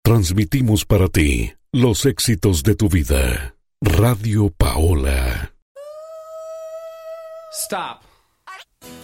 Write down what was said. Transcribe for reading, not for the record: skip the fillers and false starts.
Transmitimos para ti los éxitos de tu vida. Radio Paola. Stop.